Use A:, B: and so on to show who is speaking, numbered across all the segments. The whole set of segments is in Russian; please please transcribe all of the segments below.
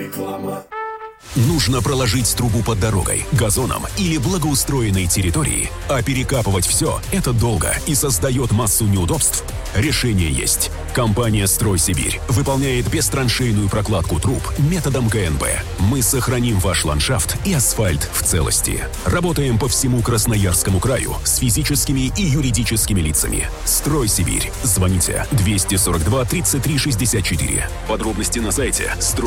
A: Реклама.
B: Нужно проложить трубу под дорогой, газоном или благоустроенной территорией, а перекапывать все – это долго и создает массу неудобств? Решение есть. Компания «Стройсибирь» выполняет бестраншейную прокладку труб методом КНБ. Мы сохраним ваш ландшафт и асфальт в целости. Работаем по всему Красноярскому краю с физическими и юридическими лицами. «Стройсибирь». Звоните 242 33 64. Подробности на сайте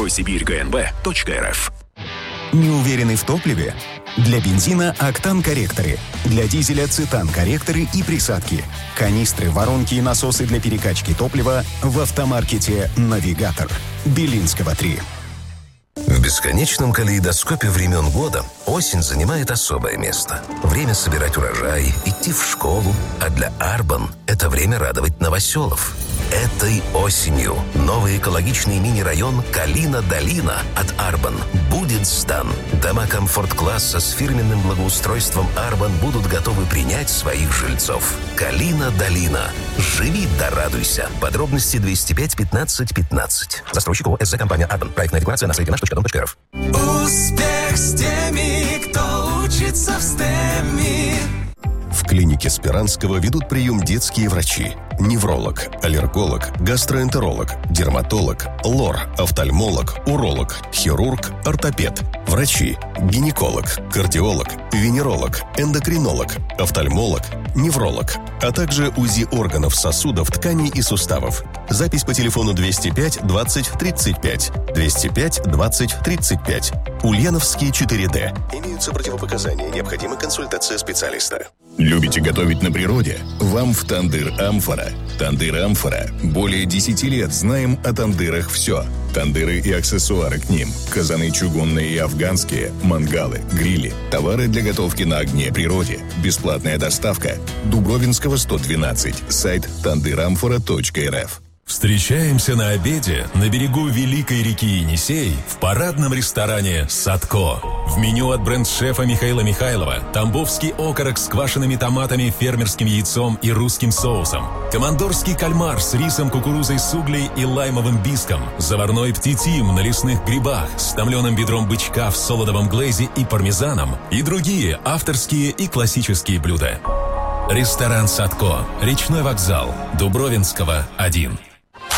B: стройсибирькнб.рф.
C: Не уверены в топливе? Для бензина «Октан-корректоры». Для дизеля «Цитан-корректоры» и присадки. Канистры, воронки и насосы для перекачки топлива в автомаркете «Навигатор». Белинского, 3.
D: В бесконечном калейдоскопе времен года осень занимает особое место. Время собирать урожай, идти в школу, а для Арбан это время радовать новоселов. Этой осенью новый экологичный мини-район Калина-Долина от Арбан будет сдан. Дома комфорт-класса с фирменным благоустройством Арбан будут готовы принять своих жильцов. Калина-Долина. Живи да радуйся. Подробности 205 15 15. Застройщик ООО «СЗ» компания Арбан. Проектная декларация на сайте наш.дом.рф.
E: Успех с теми, кто учится в STEM.
F: В клинике Спиранского ведут прием детские врачи. Невролог, аллерголог, гастроэнтеролог, дерматолог, лор, офтальмолог, уролог, хирург, ортопед. Врачи, гинеколог, кардиолог, венеролог, эндокринолог, офтальмолог, невролог, а также УЗИ органов, сосудов, тканей и суставов. Запись по телефону 205 20 35. 205 20 35. Ульяновский 4D. Имеются противопоказания. Необходима консультация специалиста.
G: Любите готовить на природе? Вам в «Тандыр Амфора». «Тандыр Амфора». Более 10 лет знаем о тандырах все. Тандыры и аксессуары к ним. Казаны чугунные и афганские, мангалы, грили. Товары для готовки на огне природе. Бесплатная доставка. Дубровинского, 112. Сайт tandyramfora.rf.
H: Встречаемся на обеде на берегу Великой реки Енисей в парадном ресторане «Садко». В меню от бренд-шефа Михаила Михайлова тамбовский окорок с квашеными томатами, фермерским яйцом и русским соусом, командорский кальмар с рисом, кукурузой с углей и лаймовым биском, заварной птитим на лесных грибах с томленым бедром бычка в солодовом глэзе и пармезаном и другие авторские и классические блюда. Ресторан «Садко», речной вокзал, Дубровинского, 1.